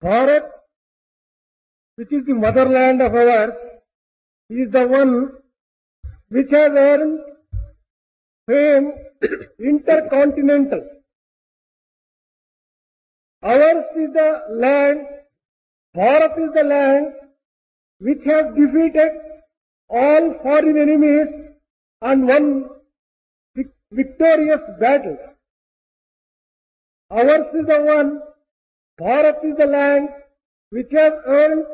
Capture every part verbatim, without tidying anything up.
Bharat, which is the motherland of ours, is the one which has earned fame intercontinental. Ours is the land, Bharat is the land which has defeated all foreign enemies and won vic- victorious battles. Ours is the one, Bharat is the land which has earned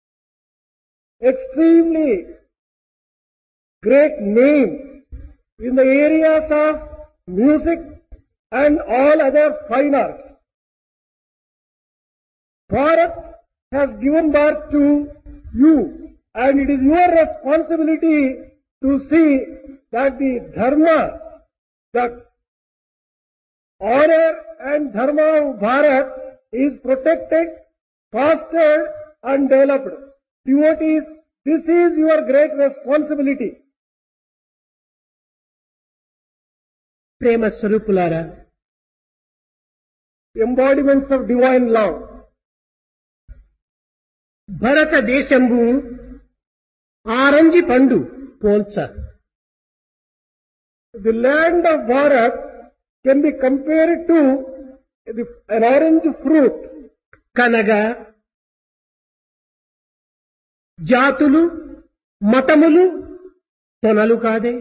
extremely great name in the areas of music and all other fine arts. Bharat has given birth to you, and it is your responsibility to see that the dharma, the honor and dharma of Bharat is protected, fostered and developed. Devotees, this is your great responsibility. ప్రేమ స్వరూపులారా, Embodiments of divine love. భారతదేశంబు orange పండు పోల్చ. The land of Bharat can be compared to the, an orange fruit. కనగా జాతులు మతములు తొనలు కాదే.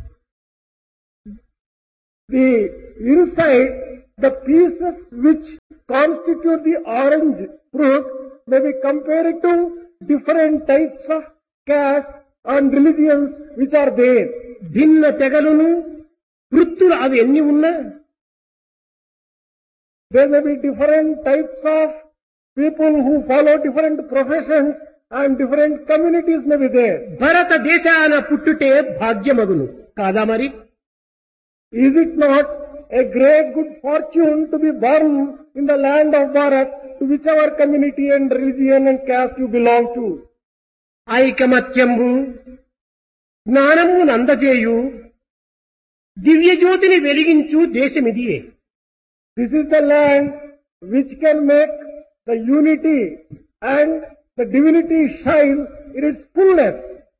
The inside, the pieces which constitute the orange fruit may be compared to different types of castes and religions which are there. భిన్న తెగలును వృత్తులు అవి ఎన్ని ఉన్నా There may be different types of people who follow different professions and different communities may be there. భారతదేశాన పుట్టుటే భాగ్యమగును కాదా మరి? Is it not a great good fortune to be born in the land of Bharat, to whichever community and religion and caste you belong to? ఐకమత్యంబు జ్ఞానము నందజేయు దివ్యజ్యోతిని వెలిగించు దేశమిదియే. This is the land which can make the unity and the divinity shine in its fullness.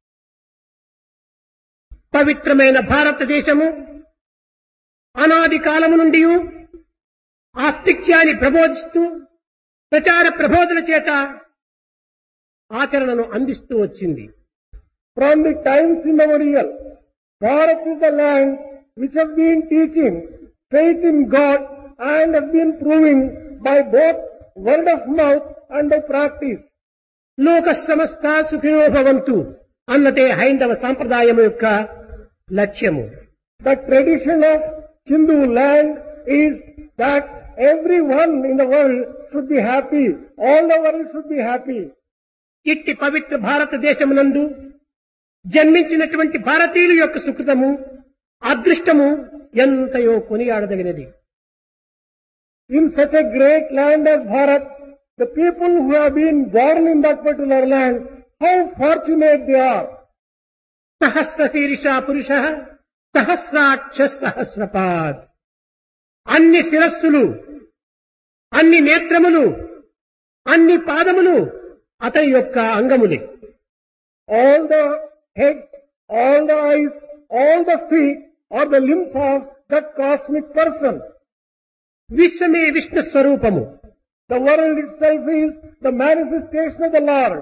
పవిత్రమైన భారతదేశము అనాది కాలము నుండి ఆస్తిక్యాన్ని ప్రబోధిస్తూ ప్రచార ప్రబోధన చేత ఆచరణను అందిస్తూ వచ్చింది. From the times immemorial, Bharat is the land which has been teaching faith in God and has been proving by both word of mouth and by practice. లోక సమస్త సుఖినో భవంతు అన్నదే హైందవ సాంప్రదాయం యొక్క లక్ష్యము. The tradition of Hindu land is that everyone in the world should be happy. All the world should be happy. ఇట్టి పవిత్ర భారతదేశమునందు జన్మించినటువంటి భారతీయుల యొక్క సుకృతము అదృష్టము ఎంతయో కొనియాడదగినది. In such a great land as Bharat, the people who have been born in that particular land, how fortunate they are. సహస్ర శీర్ష పురుష సహస్రాక్ష సహస్రపాద్. అన్ని శిరస్సులు, అన్ని నేత్రములు, అన్ని పాదములు అతని యొక్క అంగములే. All the heads, all the eyes, all the feet are the limbs of that cosmic person. విశ్వమే Vishnu స్వరూపము. The world itself is the manifestation of the Lord.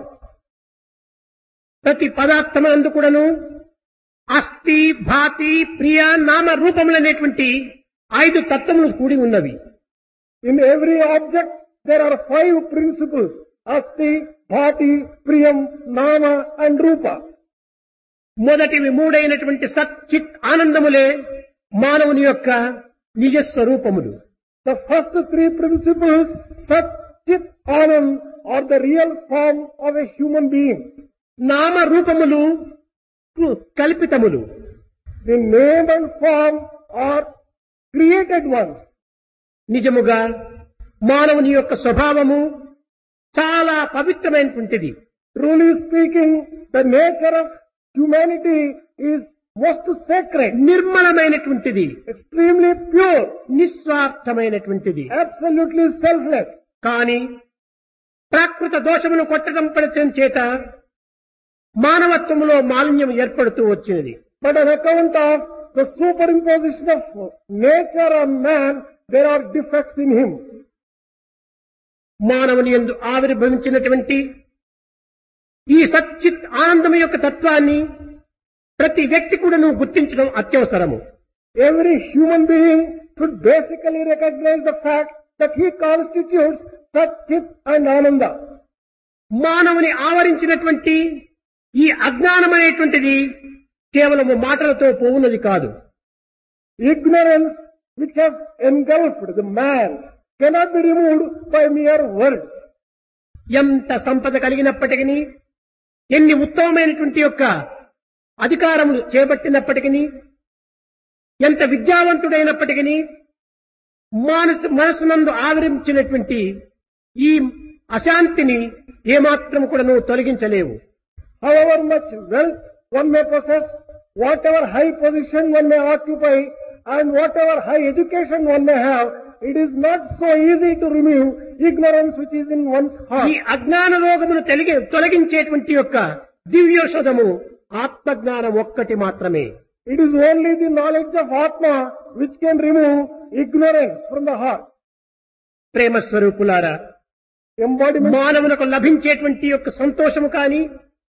ప్రతి పదార్థమునందు కూడాను అస్థి భాతి ప్రియ నామ రూపములనేటువంటి ఐదు తత్వములు కూడి ఉన్నవి. In every object there are five principles: Asti, Bhati, Priyam, Nama and Rupa. మొదటివి మూడైనటువంటి సత్ చిత్ ఆనందములే మానవుని యొక్క నిజ స్వరూపములు. The first three principles, Sat, Chit, Anand, are the real form of a human being. నామ రూపములు కల్పితములు. The name and form are created ones. నిజముగా మానవుని యొక్క స్వభావము చాలా పవిత్రమైనటువంటిది. Truly speaking, the nature of humanity is most sacred, నిర్మలమైనటువంటిది, extremely pure, నిస్వార్థమైనటువంటిది, absolutely selfless. కానీ ప్రాకృత దోషమును కొట్టడం పడటం చేత మానవత్వములో మాలిన్యం ఏర్పడుతూ వచ్చినది. But on account of the superimposition of nature on man, there are defects in him. మానవుని యందు ఆవిర్భవించినటువంటి ఈ సచ్చిత్ ఆనందం యొక్క తత్వాన్ని ప్రతి వ్యక్తి కూడా నువ్వు గుర్తించడం అత్యవసరము. Every human being should basically recognize the fact that he constitutes Satchit and Ananda. మానవుని ఆవరించినటువంటి ఈ అజ్ఞానం అనేటువంటిది కేవలము మాటలతో పోవున్నది కాదు. Ignorance which has engulfed the man cannot be removed by mere words. ఎంత సంపద కలిగినప్పటికీ, ఎన్ని ఉత్తమమైనటువంటి యొక్క అధికారములు చేపట్టినప్పటికీ, ఎంత విద్యావంతుడైనప్పటికీ మనసు మనసునందు ఆవరించినటువంటి ఈ అశాంతిని ఏమాత్రం కూడా నువ్వు తొలగించలేవు. However much wealth one may possess, whatever high position one may occupy, and whatever high education one may have, it is not so easy to remove ignorance which is in one's heart. ఈ అజ్ఞాన రోగమును తొలగి తొలగించేటువంటి యొక్క దివ్యోషధము ఆత్మజ్ఞానం ఒక్కటి మాత్రమే. It is only the knowledge of Atma which can remove ignorance from the heart. ప్రేమ స్వరూపులారా, Embodiment. మానవులకు లభించేటువంటి యొక్క సంతోషము కాని,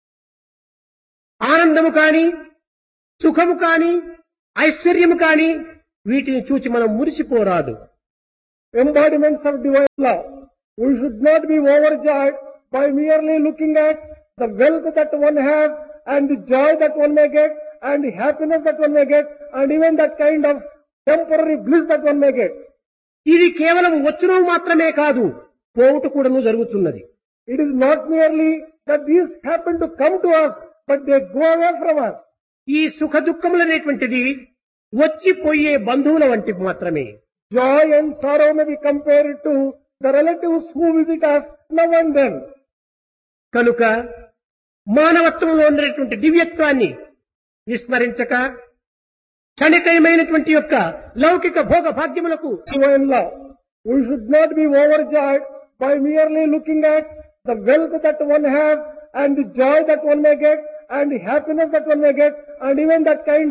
ఆనందము కాని, సుఖము కాని, ఐశ్వర్యము కాని వీటిని చూచి మనం మురిసిపోరాదు. Embodiments of divine love. We should not be overjoyed by merely looking at the wealth that one has and the joy that one may get and the happiness that one may get and even that kind of temporary bliss that one may get. ఇది కేవలం వచ్చును మాత్రమే కాదు, పోవుట కూడాను జరుగుతున్నది. It is not merely that these happen to come to us, but they go away from us. ఈ సుఖ దుఃఖములనేటువంటిది వచ్చిపోయే బంధువుల వంటి మాత్రమే. Joy and sorrow may be compared to the relatives who visit us now and then. కనుక మానవత్వంలో ఉన్నటువంటి దివ్యత్వాన్ని విస్మరించక క్షణికమైనటువంటి యొక్క లౌకిక భోగ భాగ్యములకు Divine love. We should not be overjoyed by merely looking at the wealth that one has and the joy that one may get and the happiness that one may get and even that kind